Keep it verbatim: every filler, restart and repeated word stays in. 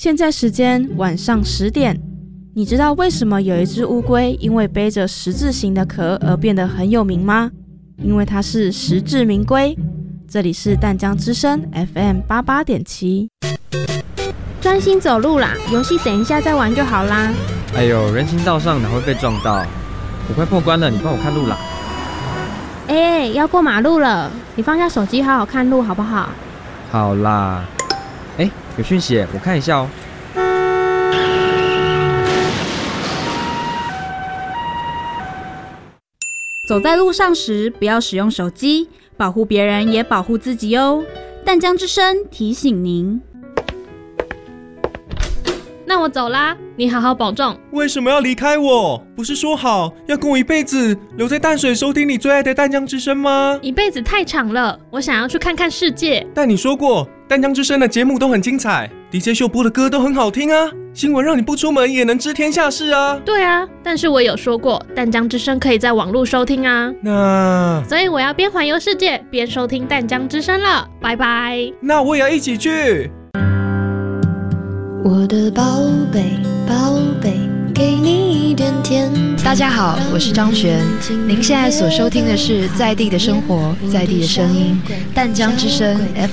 现在时间晚上十点，你知道为什么有一只乌龟因为背着十字形的壳而变得很有名吗？因为它是实至名归。这里是淡江之声 F M 八八点七。 专心走路啦，游戏等一下再玩就好啦。 哎呦，人行道上哪会被撞到？我快破关了，你帮我看路啦。 哎、欸，要过马路了，你放下手机好好看路好不好？ 好啦。哎，有讯息耶，我看一下哦。 走在路上时，不要使用手机，保护别人也保护自己哦。淡江之声提醒您。 那我走啦，你好好保重。 为什么要离开我？不是说好要跟我一辈子留在淡水收听你最爱的淡江之声吗？ 一辈子太长了，我想要去看看世界。 但你说过淡江之声的节目都很精彩， D J 秀播的歌都很好听啊，新闻让你不出门也能知天下事啊。 对啊，但是我有说过淡江之声可以在网络收听啊。 那所以我要边环游世界边收听淡江之声了，拜拜。 那我也要一起去。 我的宝贝宝贝，给你一点甜甜。 大家好，我是张璇，您现在所收听的是在地的生活，在地的声音，淡江之声 F